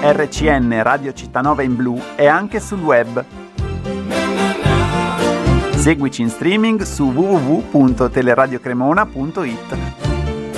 RCN Radio Cittànova in blu e anche sul web. Seguici in streaming su www.teleradiocremona.it.